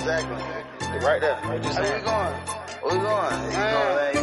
Exactly. Right there. What you saying? Where we going? Where we going? You know what I mean?